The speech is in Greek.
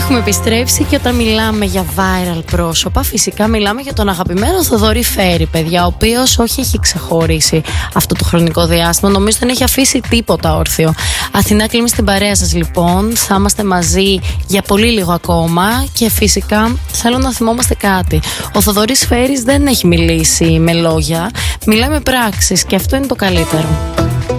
Έχουμε επιστρέψει και όταν μιλάμε για viral πρόσωπα, φυσικά μιλάμε για τον αγαπημένο Θοδωρή Φέρη, παιδιά, ο οποίος όχι έχει ξεχωρίσει αυτό το χρονικό διάστημα. Νομίζω δεν έχει αφήσει τίποτα όρθιο. Αθηνά, κλείνουμε στην παρέα σας λοιπόν. Θα είμαστε μαζί για πολύ λίγο ακόμα και φυσικά θέλω να θυμόμαστε κάτι. Ο Θοδωρής Φέρης δεν έχει μιλήσει με λόγια, μιλάει με πράξεις και αυτό είναι το καλύτερο.